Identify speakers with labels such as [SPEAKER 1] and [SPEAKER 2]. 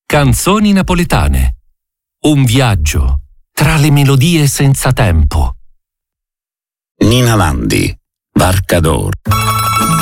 [SPEAKER 1] Canzoni napoletane. Un viaggio tra le melodie senza tempo.
[SPEAKER 2] Nina Landi, Barca d'Oro.